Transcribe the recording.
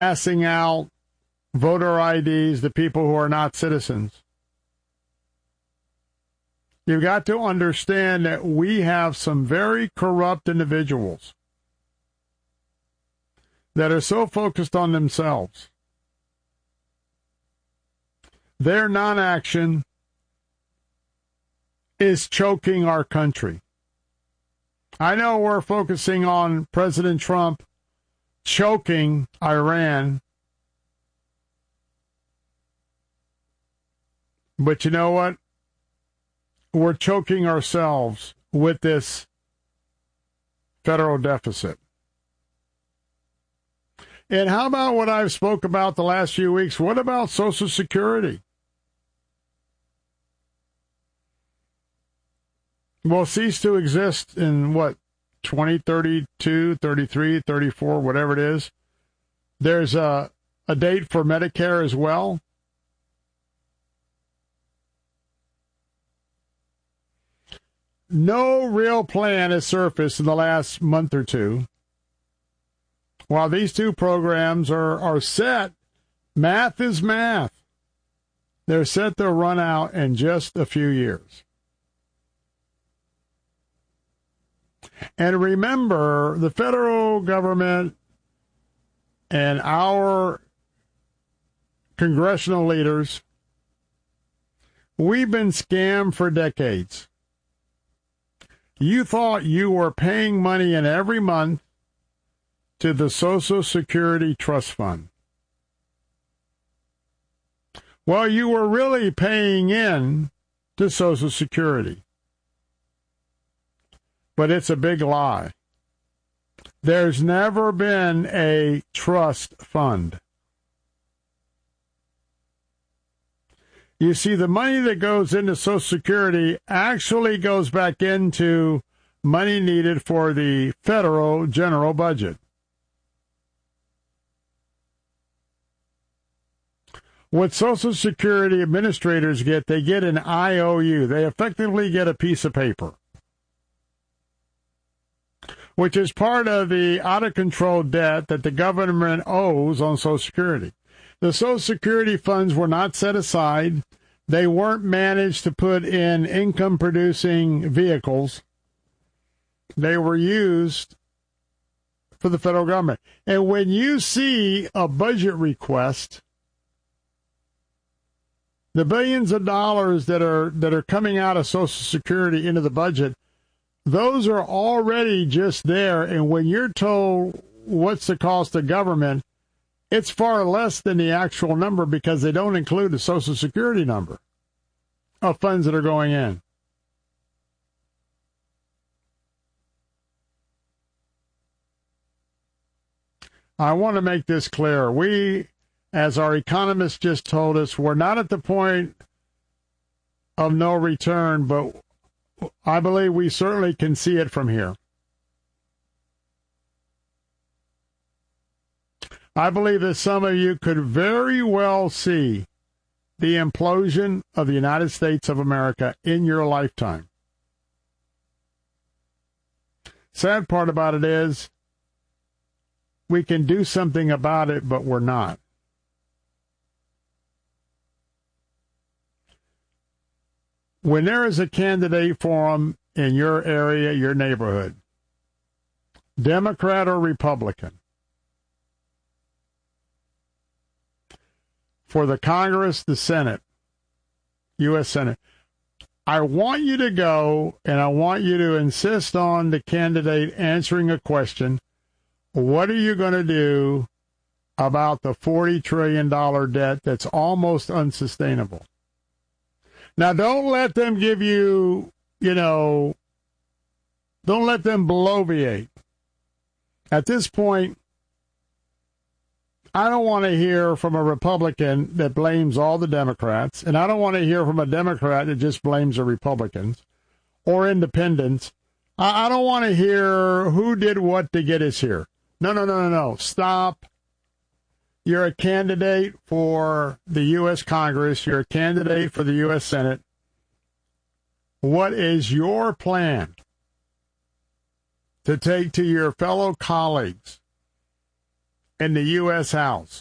passing out voter IDs to people who are not citizens. You've got to understand that we have some very corrupt individuals that are so focused on themselves. Their non-action is choking our country. I know we're focusing on President Trump choking Iran, but you know what? We're choking ourselves with this federal deficit. And how about what I've spoke about the last few weeks? What about Social Security? Will cease to exist in, 2032, 33, 34, whatever it is. There's a date for Medicare as well. No real plan has surfaced in the last month or two. While these two programs are set, math is math. They're set to run out in just a few years. And remember, the federal government and our congressional leaders, we've been scammed for decades. You thought you were paying money in every month to the Social Security Trust Fund. Well, you were really paying in to Social Security. But it's a big lie. There's never been a trust fund. You see, the money that goes into Social Security actually goes back into money needed for the federal general budget. What Social Security administrators get, they get an IOU. They effectively get a piece of paper, which is part of the out-of-control debt that the government owes on Social Security. The Social Security funds were not set aside. They weren't managed to put in income-producing vehicles. They were used for the federal government. And when you see a budget request, the billions of dollars that are coming out of Social Security into the budget, those are already just there, and when you're told what's the cost of government, it's far less than the actual number because they don't include the Social Security number of funds that are going in. I want to make this clear. We, as our economist just told us, we're not at the point of no return, but I believe we certainly can see it from here. I believe that some of you could very well see the implosion of the United States of America in your lifetime. Sad part about it is we can do something about it, but we're not. When there is a candidate forum in your area, your neighborhood, Democrat or Republican, for the Congress, the Senate, U.S. Senate, I want you to go and I want you to insist on the candidate answering a question. What are you going to do about the $40 trillion debt that's almost unsustainable? Now, don't let them give you, don't let them bloviate. At this point, I don't want to hear from a Republican that blames all the Democrats, and I don't want to hear from a Democrat that just blames the Republicans or independents. I don't want to hear who did what to get us here. No. Stop. You're a candidate for the U.S. Congress. You're a candidate for the U.S. Senate. What is your plan to take to your fellow colleagues in the U.S. House.